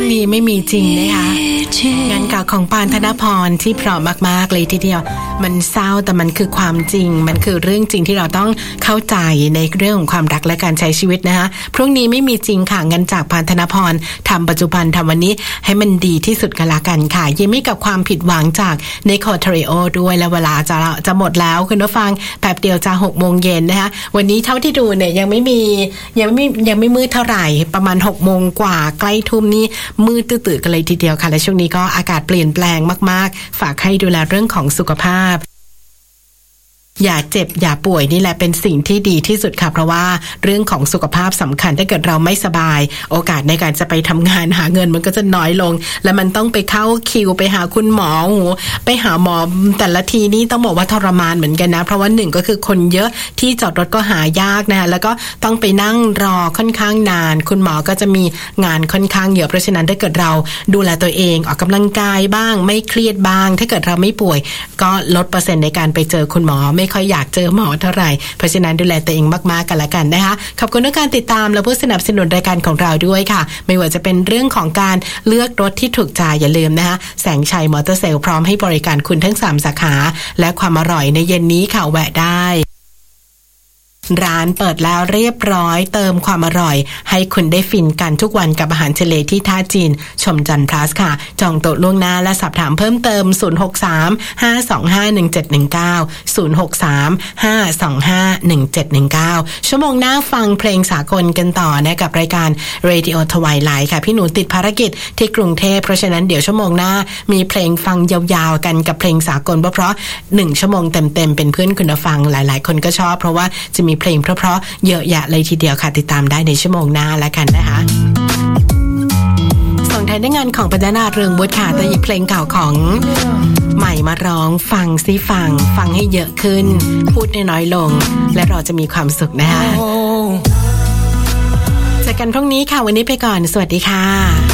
นี้ไม่มีจริงนะคะงานเก่าของปานธนพรที่เพราะมากๆเลยทีเดียวมันเศร้าแต่มันคือความจริงมันคือเรื่องจริงที่เราต้องเข้าใจในเรื่องของความรักและการใช้ชีวิตนะคะพรุ่งนี้ไม่มีจริงค่ะงานจากปานธนพรทำปัจจุบันทำวันนี้ให้มันดีที่สุดกันละกันค่ะยิ้มให้กับความผิดหวังจากเนโคเทริโอด้วยและเวลาจะหมดแล้วคุณผู้ฟังแป๊บเดียวจะ6 โมงเย็นนะคะวันนี้เท่าที่ดูเนี่ยยังไม่มืดเท่าไหร่ประมาณ6 โมงกว่าใกล้ทุ่มนี้มืดตื่นๆกันเลยทีเดียวค่ะและช่วงนี้ก็อากาศเปลี่ยนแปลงมากๆฝากให้ดูแลเรื่องของสุขภาพอย่าเจ็บอย่าป่วยนี่แหละเป็นสิ่งที่ดีที่สุดค่ะเพราะว่าเรื่องของสุขภาพสำคัญถ้าเกิดเราไม่สบายโอกาสในการจะไปทำงานหาเงินมันก็จะน้อยลงและมันต้องไปเข้าคิวไปหาคุณหมอไปหาหมอแต่ละทีนี่ต้องบอกว่าทรมานเหมือนกันนะเพราะว่า1ก็คือคนเยอะที่จอดรถก็หายากนะคะแล้วก็ต้องไปนั่งรอค่อนข้างนานคุณหมอก็จะมีงานค่อนข้างเยอะเพราะฉะนั้นถ้าเกิดเราดูแลตัวเองออกกำลังกายบ้างไม่เครียดบ้างถ้าเกิดเราไม่ป่วยก็ลดเปอร์เซ็นต์ในการไปเจอคุณหมอไม่ค่อยอยากเจอหมอเท่าไหร่เพราะฉะนั้นดูแลตัวเองมากๆกันละกันนะคะขอบคุณทุกการติดตามและผู้สนับสนุนรายการของเราด้วยค่ะไม่ว่าจะเป็นเรื่องของการเลือกรถที่ถูกใจอย่าลืมนะคะแสงชัยมอเตอร์เซลพร้อมให้บริการคุณทั้ง3 สาขาและความอร่อยในเย็นนี้ค่ะแวะได้ร้านเปิดแล้วเรียบร้อยเติมความอร่อยให้คุณได้ฟินกันทุกวันกับอาหารทะเลที่ท่าจีนชมจันทร์พลัสค่ะจองโต๊ะล่วงหน้าและสอบถามเพิ่มเติม063-525-1719 ชั่วโมงหน้าฟังเพลงสากลกันต่อนะกับรายการ Radio Twilight ค่ะพี่หนูติดภารกิจที่กรุงเทพเพราะฉะนั้นเดี๋ยวชั่วโมงหน้ามีเพลงฟังยาวๆกันกับเพลงสากลเพราะ1 ชั่วโมงเต็มๆเป็นเพื่อนคุณฟังหลายๆคนก็ชอบเพราะว่าจะมีเพลงเพราะๆเยอะแยะเลยทีเดียวค่ะติดตามได้ในชั่วโมงหน้าแล้วกันนะคะส่งท้ายด้วยงานของปัญญาเรืองบุตรค่ะแต่หยิบเพลงเก่าของใหม่มาร้องฟังซิฟังให้เยอะขึ้นพูดน้อยๆลงและเราจะมีความสุขนะคะเจอกันพรุ่งนี้ค่ะวันนี้ไปก่อนสวัสดีค่ะ